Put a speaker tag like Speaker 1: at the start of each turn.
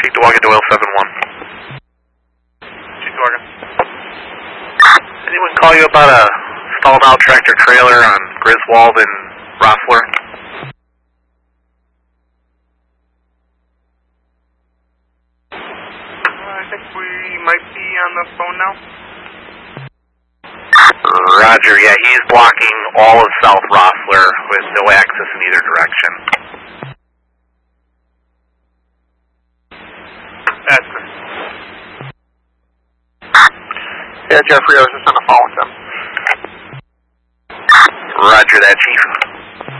Speaker 1: Cheektowaga to oil 7-1.
Speaker 2: Cheektowaga.
Speaker 1: Anyone call you about a stalled out tractor trailer on Griswold and Rossler?
Speaker 2: I think we might be on the phone now.
Speaker 1: Roger, yeah, he's blocking all of South Rossler with no access in either direction.
Speaker 2: That's good.
Speaker 3: Yeah, Jeffrey, I was just on the phone with them.
Speaker 1: Roger that, Chief.